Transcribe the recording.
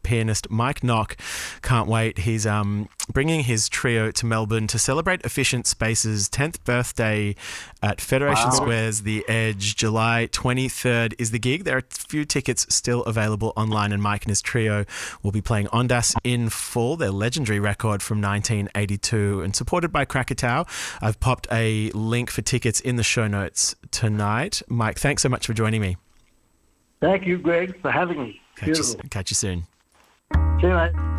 pianist Mike Knock. Can't wait. He's bringing his trio to Melbourne to celebrate Efficient Space's 10th birthday at Federation Square's The Edge. July 23rd is the gig. There are a few tickets still available online, and Mike and his trio will be playing Ondas in Full, their legendary record from 1982, and supported by Krakatoa. I've popped a link for tickets in the show notes tonight. Mike, thanks so much for joining me. Thank you, Greg, for having me. Catch you soon. See you, mate.